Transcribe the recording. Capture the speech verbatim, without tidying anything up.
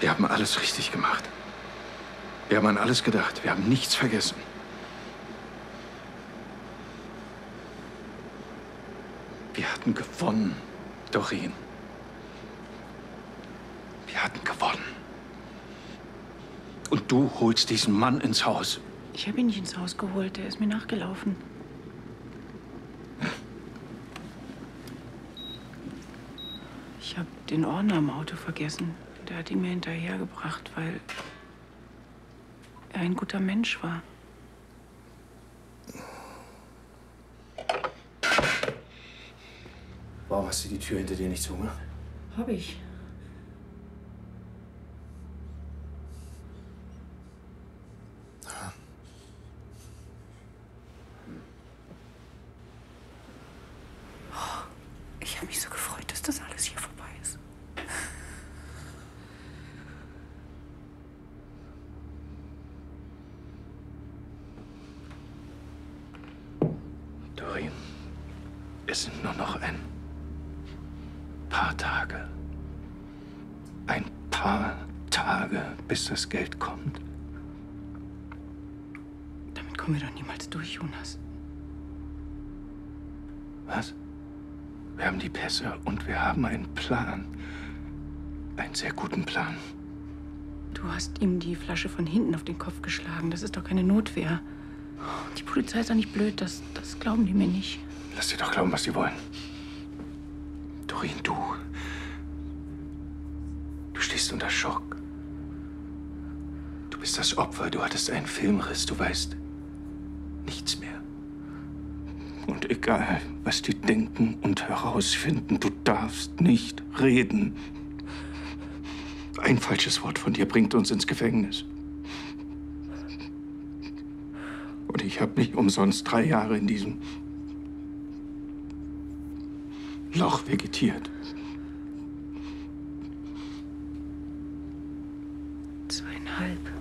Wir haben alles richtig gemacht. Wir haben an alles gedacht. Wir haben nichts vergessen. Wir hatten gewonnen, Doreen. Wir hatten gewonnen. Und du holst diesen Mann ins Haus. Ich habe ihn nicht ins Haus geholt. Er ist mir nachgelaufen. Ich habe den Ordner im Auto vergessen. Der hat ihn mir hinterhergebracht, weil er ein guter Mensch war. Warum hast du die Tür hinter dir nicht zugemacht? Hab ich. Oh, ich habe mich so gefreut, dass das alles hier vorbei ist. Doreen, es sind nur noch ein paar Tage. Ein paar Tage, bis das Geld kommt. Damit kommen wir doch niemals durch, Jonas. Was? Wir haben die Pässe und wir haben einen Plan. Einen sehr guten Plan. Du hast ihm die Flasche von hinten auf den Kopf geschlagen. Das ist doch keine Notwehr. Die Polizei ist doch nicht blöd. Das, das glauben die mir nicht. Lass dir doch glauben, was die wollen. Doreen, du. Du stehst unter Schock. Du bist das Opfer. Du hattest einen Filmriss. Du weißt nichts mehr. Und egal, was die denken und herausfinden, du darfst nicht reden. Ein falsches Wort von dir bringt uns ins Gefängnis. Und ich habe nicht umsonst drei Jahre in diesem Loch vegetiert. Zweieinhalb.